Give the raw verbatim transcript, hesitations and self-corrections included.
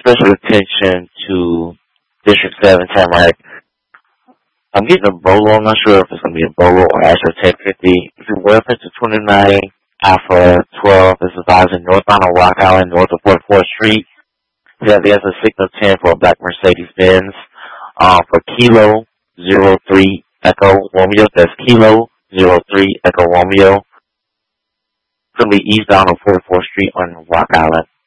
special attention to District seven Tamarack. I'm getting a Bolo. I'm not sure if it's going to be a Bolo or Astro ten fifty. If you're reference to twenty-nine Alpha twelve, this is advising northbound on Rock Island, north of forty-fourth Street. Yeah, there's a signal ten for a black Mercedes-Benz. Uh, for Kilo zero three Echo Romeo, that's Kilo zero three Echo Romeo. It's going to be eastbound on forty-fourth Street on Rock Island.